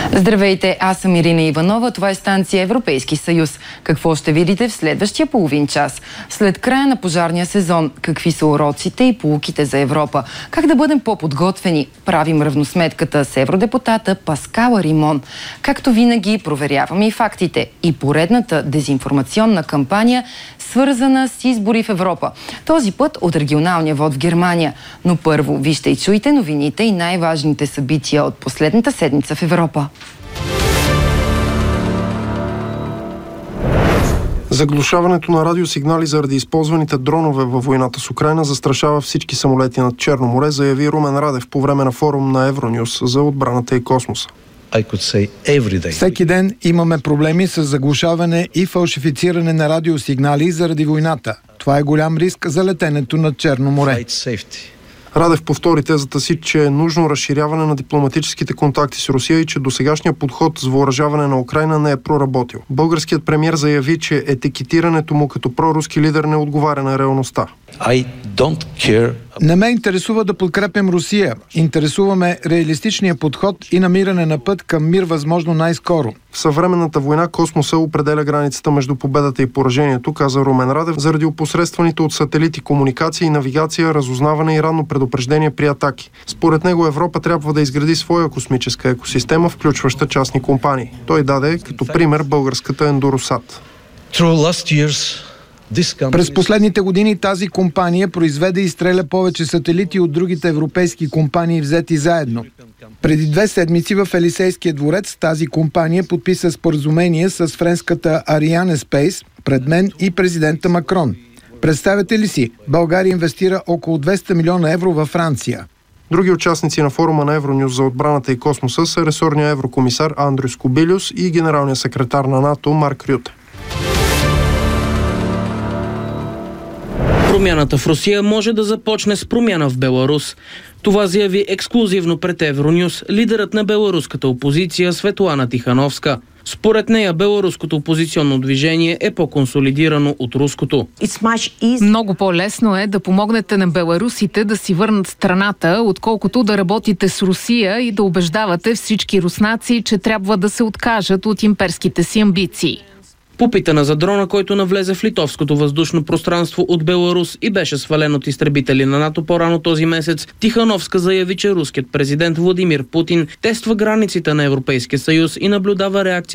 Здравейте, аз съм Ирина Иванова. Това е станция Европейски съюз. Какво ще видите в следващия половин час? След края на пожарния сезон, какви са уроците и поуките за Европа? Как да бъдем по-подготвени? Правим равносметката с евродепутата Паскала Римон. Както винаги, проверяваме и фактите. И поредната дезинформационна кампания, свързана с избори в Европа. Този път от регионалния вод в Германия. Но първо, вижте и чуйте новините и най-важните събития от последната седмица в Европа. Заглушаването на радиосигнали заради използваните дронове във войната с Украйна застрашава всички самолети над Черно море, заяви Румен Радев по време на форум на Евронюс за отбраната и космоса. Всеки ден имаме проблеми с заглушаване и фалшифициране на радиосигнали заради войната. Това е голям риск за летенето над Черно море. Радев повтори тезата си, че е нужно разширяване на дипломатическите контакти с Русия и че досегашният подход с въоръжаване на Украйна не е проработил. Българският премиер заяви, че етикетирането му като проруски лидер не отговаря на реалността. Не ме интересува да подкрепям Русия. Интересуваме реалистичния подход и намиране на път към мир възможно най-скоро. В съвременната война космоса определя границата между победата и поражението, каза Румен Радев, заради опосредстваните от сателити комуникации, навигация, разузнаване и ранно предупреждение при атаки. Според него Европа трябва да изгради своя космическа екосистема, включваща частни компании. Той даде като пример българската Ендоросат. През последните години тази компания произведе и изстреля повече сателити от другите европейски компании взети заедно. Преди 2 седмици в Елисейския дворец тази компания подписа споразумение с френската Arianespace, пред мен и президента Макрон. Представете ли си, България инвестира около 200 милиона евро във Франция. Други участници на форума на Евронюс за отбраната и космоса са ресорния еврокомисар Андрюс Кобилюс и генералният секретар на НАТО Марк Рюте. Промяната в Русия може да започне с промяна в Беларус. Това заяви ексклузивно пред Евронюс лидерът на беларуската опозиция Светлана Тихановска. Според нея, беларуското опозиционно движение е по-консолидирано от руското. Много по-лесно е да помогнете на беларусите да си върнат страната, отколкото да работите с Русия и да убеждавате всички руснаци, че трябва да се откажат от имперските си амбиции. Попитана за дрона, който навлезе в литовското въздушно пространство от Беларус и беше свален от изтребители на НАТО по-рано този месец, Тихановска заяви, че руският президент Владимир Путин тества границите на Европейския съюз и наблюдава реакция